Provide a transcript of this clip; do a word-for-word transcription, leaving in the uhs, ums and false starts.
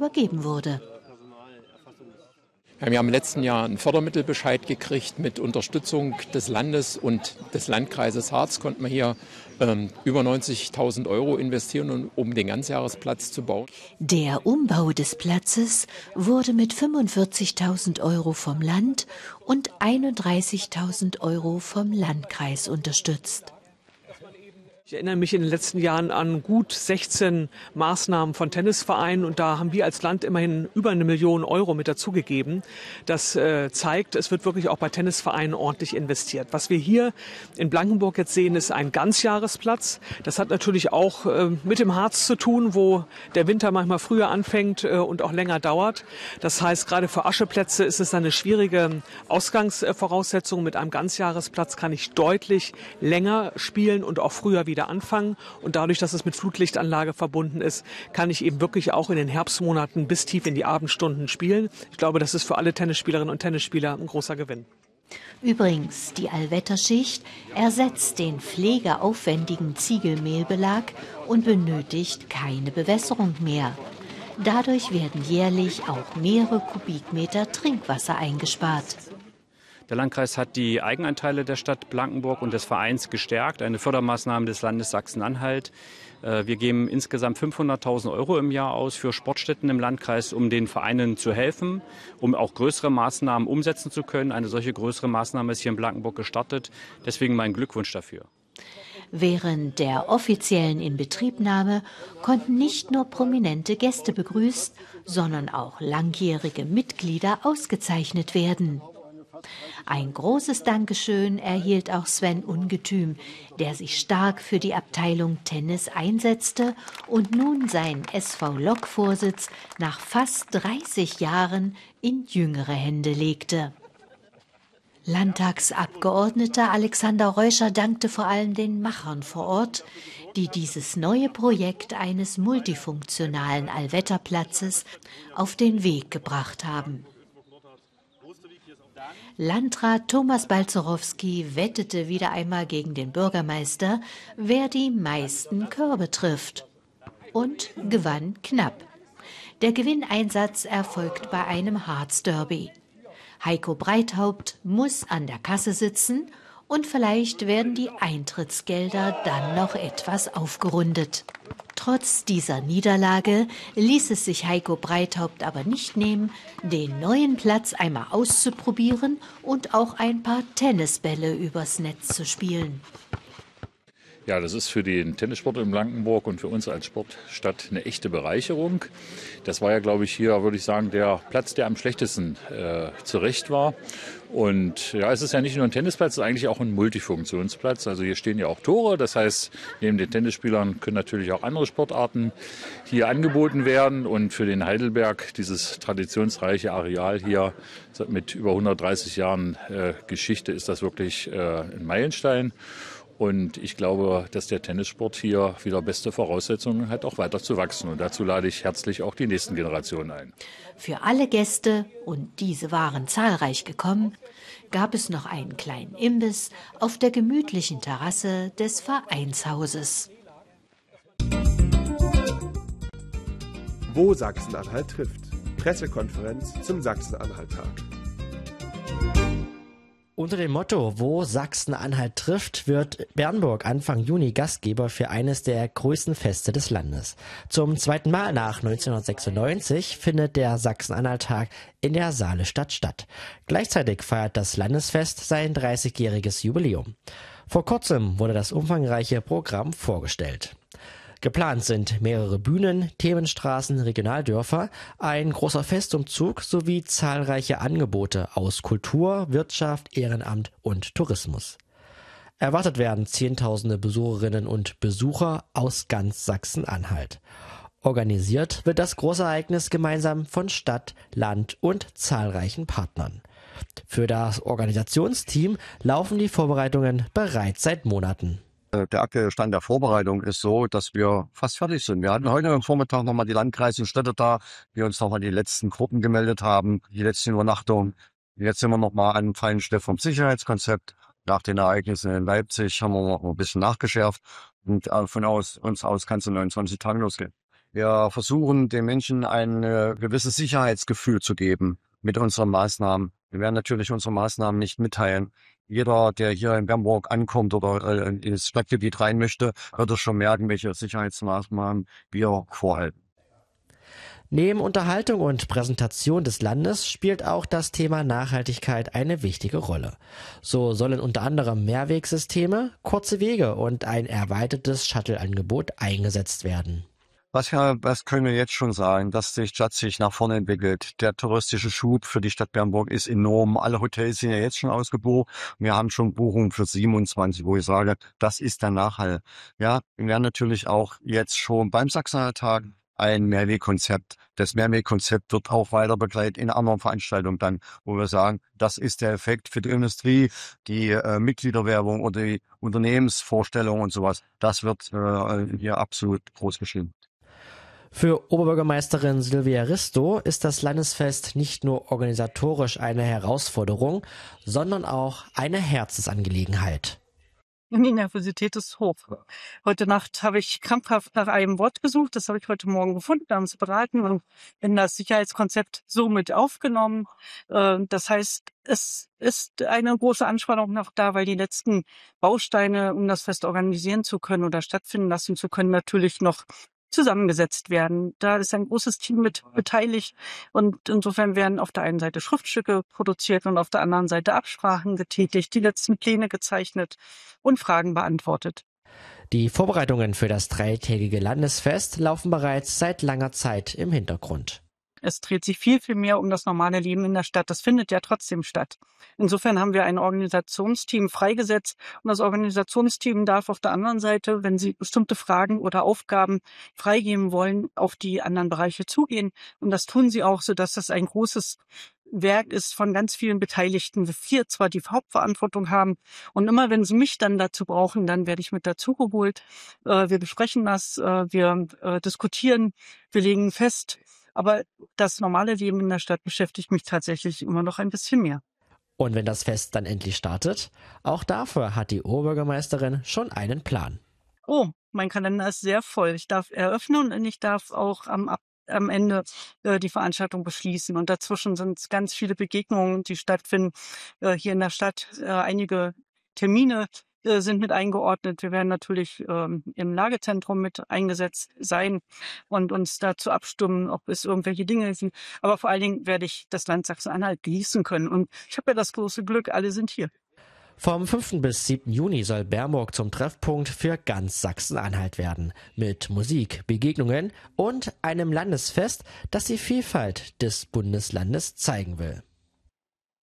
vergeben wurde. Wir haben im letzten Jahr einen Fördermittelbescheid gekriegt. Mit Unterstützung des Landes und des Landkreises Harz konnten wir hier ähm, über neunzigtausend Euro investieren, um den Ganzjahresplatz zu bauen. Der Umbau des Platzes wurde mit fünfundvierzigtausend Euro vom Land und einunddreißigtausend Euro vom Landkreis unterstützt. Ich erinnere mich in den letzten Jahren an gut sechzehn Maßnahmen von Tennisvereinen und da haben wir als Land immerhin über eine Million Euro mit dazugegeben. Das äh, zeigt, es wird wirklich auch bei Tennisvereinen ordentlich investiert. Was wir hier in Blankenburg jetzt sehen, ist ein Ganzjahresplatz. Das hat natürlich auch äh, mit dem Harz zu tun, wo der Winter manchmal früher anfängt äh, und auch länger dauert. Das heißt, gerade für Ascheplätze ist es eine schwierige Ausgangsvoraussetzung. Mit einem Ganzjahresplatz kann ich deutlich länger spielen und auch früher wieder anfangen und dadurch, dass es mit Flutlichtanlage verbunden ist, kann ich eben wirklich auch in den Herbstmonaten bis tief in die Abendstunden spielen. Ich glaube, das ist für alle Tennisspielerinnen und Tennisspieler ein großer Gewinn. Übrigens, die Allwetterschicht ersetzt den pflegeaufwendigen Ziegelmehlbelag und benötigt keine Bewässerung mehr. Dadurch werden jährlich auch mehrere Kubikmeter Trinkwasser eingespart. Der Landkreis hat die Eigenanteile der Stadt Blankenburg und des Vereins gestärkt, eine Fördermaßnahme des Landes Sachsen-Anhalt. Wir geben insgesamt fünfhunderttausend Euro im Jahr aus für Sportstätten im Landkreis, um den Vereinen zu helfen, um auch größere Maßnahmen umsetzen zu können. Eine solche größere Maßnahme ist hier in Blankenburg gestartet. Deswegen mein Glückwunsch dafür. Während der offiziellen Inbetriebnahme konnten nicht nur prominente Gäste begrüßt, sondern auch langjährige Mitglieder ausgezeichnet werden. Ein großes Dankeschön erhielt auch Sven Ungetüm, der sich stark für die Abteilung Tennis einsetzte und nun seinen S V-Lok-Vorsitz nach fast dreißig Jahren in jüngere Hände legte. Landtagsabgeordneter Alexander Reuscher dankte vor allem den Machern vor Ort, die dieses neue Projekt eines multifunktionalen Allwetterplatzes auf den Weg gebracht haben. Landrat Thomas Balzerowski wettete wieder einmal gegen den Bürgermeister, wer die meisten Körbe trifft. Und gewann knapp. Der Gewinneinsatz erfolgt bei einem Harz-Derby. Heiko Breithaupt muss an der Kasse sitzen und vielleicht werden die Eintrittsgelder dann noch etwas aufgerundet. Trotz dieser Niederlage ließ es sich Heiko Breithaupt aber nicht nehmen, den neuen Platz einmal auszuprobieren und auch ein paar Tennisbälle übers Netz zu spielen. Ja, das ist für den Tennissport in Blankenburg und für uns als Sportstadt eine echte Bereicherung. Das war ja, glaube ich, hier, würde ich sagen, der Platz, der am schlechtesten äh, zurecht war. Und ja, es ist ja nicht nur ein Tennisplatz, es ist eigentlich auch ein Multifunktionsplatz. Also hier stehen ja auch Tore, das heißt, neben den Tennisspielern können natürlich auch andere Sportarten hier angeboten werden. Und für den Heidelberg, dieses traditionsreiche Areal hier mit über hundertdreißig Jahren äh, Geschichte, ist das wirklich äh, ein Meilenstein. Und ich glaube, dass der Tennissport hier wieder beste Voraussetzungen hat, auch weiter zu wachsen. Und dazu lade ich herzlich auch die nächsten Generationen ein. Für alle Gäste, und diese waren zahlreich gekommen, gab es noch einen kleinen Imbiss auf der gemütlichen Terrasse des Vereinshauses. Wo Sachsen-Anhalt trifft. Pressekonferenz zum Sachsen-Anhalt-Tag. Unter dem Motto Wo Sachsen-Anhalt trifft, wird Bernburg Anfang Juni Gastgeber für eines der größten Feste des Landes. Zum zweiten Mal nach neunzehnhundertsechsundneunzig findet der Sachsen-Anhalt-Tag in der Saalestadt statt. Gleichzeitig feiert das Landesfest sein dreißigjähriges Jubiläum. Vor kurzem wurde das umfangreiche Programm vorgestellt. Geplant sind mehrere Bühnen, Themenstraßen, Regionaldörfer, ein großer Festumzug sowie zahlreiche Angebote aus Kultur, Wirtschaft, Ehrenamt und Tourismus. Erwartet werden Zehntausende Besucherinnen und Besucher aus ganz Sachsen-Anhalt. Organisiert wird das Großereignis gemeinsam von Stadt, Land und zahlreichen Partnern. Für das Organisationsteam laufen die Vorbereitungen bereits seit Monaten. Der aktuelle Stand der Vorbereitung ist so, dass wir fast fertig sind. Wir hatten heute am Vormittag nochmal die Landkreise und Städte da, die uns nochmal die letzten Gruppen gemeldet haben, die letzten Übernachtungen. Jetzt sind wir nochmal an feinen Schliff vom Sicherheitskonzept. Nach den Ereignissen in Leipzig haben wir noch ein bisschen nachgeschärft. Und von aus, uns aus kann es in neunundzwanzig Tagen losgehen. Wir versuchen den Menschen ein äh, gewisses Sicherheitsgefühl zu geben mit unseren Maßnahmen. Wir werden natürlich unsere Maßnahmen nicht mitteilen. Jeder, der hier in Bernburg ankommt oder äh, ins Stadtgebiet rein möchte, wird es schon merken, welche Sicherheitsmaßnahmen wir vorhalten. Neben Unterhaltung und Präsentation des Landes spielt auch das Thema Nachhaltigkeit eine wichtige Rolle. So sollen unter anderem Mehrwegsysteme, kurze Wege und ein erweitertes Shuttle-Angebot eingesetzt werden. Was, ja, was können wir jetzt schon sagen, dass die Stadt sich nach vorne entwickelt. Der touristische Schub für die Stadt Bernburg ist enorm. Alle Hotels sind ja jetzt schon ausgebucht. Wir haben schon Buchungen für siebenundzwanzig, wo ich sage, das ist der Nachhall. Ja, wir werden natürlich auch jetzt schon beim Sachsen-Anhalt-Tag ein Mehrwegkonzept. Das Mehrwegkonzept wird auch weiter begleitet in anderen Veranstaltungen dann, wo wir sagen, das ist der Effekt für die Industrie, die äh, Mitgliederwerbung oder die Unternehmensvorstellung und sowas. Das wird äh, hier absolut groß geschrieben. Für Oberbürgermeisterin Silvia Risto ist das Landesfest nicht nur organisatorisch eine Herausforderung, sondern auch eine Herzensangelegenheit. Die Nervosität ist hoch. Heute Nacht habe ich krampfhaft nach einem Wort gesucht. Das habe ich heute Morgen gefunden. Wir haben es beraten und in das Sicherheitskonzept somit aufgenommen. Das heißt, es ist eine große Anspannung noch da, weil die letzten Bausteine, um das Fest organisieren zu können oder stattfinden lassen zu können, natürlich noch zusammengesetzt werden. Da ist ein großes Team mit beteiligt und insofern werden auf der einen Seite Schriftstücke produziert und auf der anderen Seite Absprachen getätigt, die letzten Pläne gezeichnet und Fragen beantwortet. Die Vorbereitungen für das dreitägige Landesfest laufen bereits seit langer Zeit im Hintergrund. Es dreht sich viel, viel mehr um das normale Leben in der Stadt. Das findet ja trotzdem statt. Insofern haben wir ein Organisationsteam freigesetzt. Und das Organisationsteam darf auf der anderen Seite, wenn sie bestimmte Fragen oder Aufgaben freigeben wollen, auf die anderen Bereiche zugehen. Und das tun sie auch, sodass das ein großes Werk ist von ganz vielen Beteiligten. Wir zwar die Hauptverantwortung haben und immer wenn sie mich dann dazu brauchen, dann werde ich mit dazugeholt. Wir besprechen das, wir diskutieren, wir legen fest. Aber das normale Leben in der Stadt beschäftigt mich tatsächlich immer noch ein bisschen mehr. Und wenn das Fest dann endlich startet, auch dafür hat die Oberbürgermeisterin schon einen Plan. Oh, mein Kalender ist sehr voll. Ich darf eröffnen und ich darf auch am, am Ende äh, die Veranstaltung beschließen. Und dazwischen sind ganz viele Begegnungen, die stattfinden äh, hier in der Stadt. Äh, einige Termine äh, sind mit eingeordnet. Wir werden natürlich ähm, im Lagezentrum mit eingesetzt sein und uns dazu abstimmen, ob es irgendwelche Dinge sind. Aber vor allen Dingen werde ich das Land Sachsen-Anhalt genießen können. Und ich habe ja das große Glück, alle sind hier. Vom fünften bis siebten Juni soll Bernburg zum Treffpunkt für ganz Sachsen-Anhalt werden. Mit Musik, Begegnungen und einem Landesfest, das die Vielfalt des Bundeslandes zeigen will.